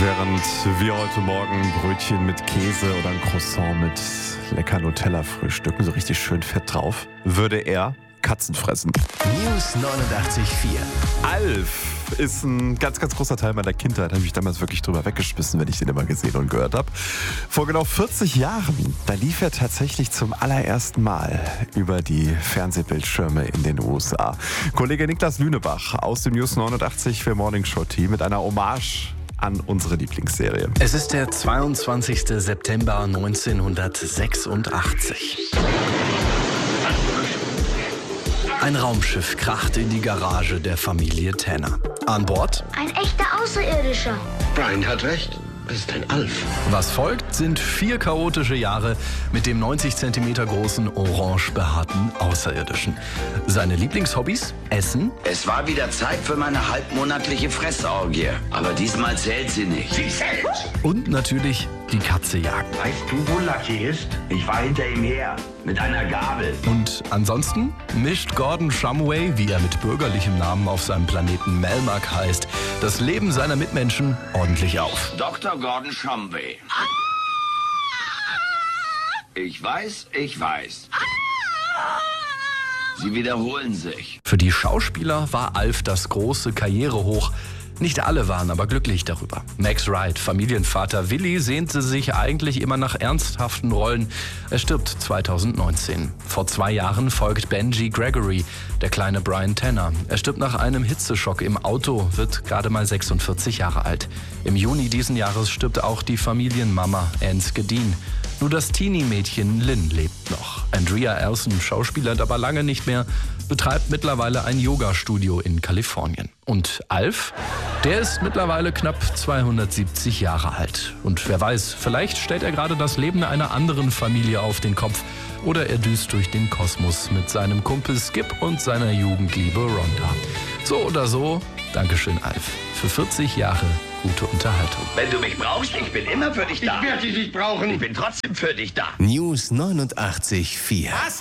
Während wir heute Morgen Brötchen mit Käse oder ein Croissant mit lecker Nutella frühstücken, so richtig schön fett drauf, würde er Katzen fressen. News 89.4. Alf ist ein ganz, ganz großer Teil meiner Kindheit. Da habe ich damals wirklich drüber weggeschmissen, wenn ich den immer gesehen und gehört habe. Vor genau 40 Jahren, da lief er tatsächlich zum allerersten Mal über die Fernsehbildschirme in den USA. Kollege Niklas Lünebach aus dem News 89.4 Morning Show Team mit einer Hommage an unsere Lieblingsserie. Es ist der 22. September 1986. Ein Raumschiff kracht in die Garage der Familie Tanner. An Bord ein echter Außerirdischer. Brian hat recht. Es ist ein Alf. Was folgt, sind 4 chaotische Jahre mit dem 90 cm großen, orange behaarten Außerirdischen. Seine Lieblingshobbys? Essen. Es war wieder Zeit für meine halbmonatliche Fressorgie. Aber diesmal zählt sie nicht. Sie zählt! Und natürlich die Katze jagen. Weißt du, wo Lucky ist? Ich war hinter ihm her. Mit einer Gabel. Und ansonsten mischt Gordon Shumway, wie er mit bürgerlichem Namen auf seinem Planeten Melmac heißt, das Leben seiner Mitmenschen ordentlich auf. Dr. Gordon Shumway. Ich weiß. Sie wiederholen sich. Für die Schauspieler war Alf das große Karrierehoch. Nicht alle waren aber glücklich darüber. Max Wright, Familienvater Willi, sehnte sich eigentlich immer nach ernsthaften Rollen. Er stirbt 2019. Vor 2 Jahren folgt Benji Gregory, der kleine Brian Tanner. Er stirbt nach einem Hitzeschock im Auto, wird gerade mal 46 Jahre alt. Im Juni diesen Jahres stirbt auch die Familienmama Anske Dean. Nur das Teenie-Mädchen Lynn lebt noch. Andrea Elson schauspielert aber lange nicht mehr, betreibt mittlerweile ein Yoga-Studio in Kalifornien. Und Alf? Der ist mittlerweile knapp 270 Jahre alt. Und wer weiß, vielleicht stellt er gerade das Leben einer anderen Familie auf den Kopf. Oder er düst durch den Kosmos mit seinem Kumpel Skip und seiner Jugendliebe Rhonda. So oder so, Dankeschön Alf. Für 40 Jahre gute Unterhaltung. Wenn du mich brauchst, ich bin immer für dich da. Ich werde dich nicht brauchen. Ich bin trotzdem für dich da. News 89.4.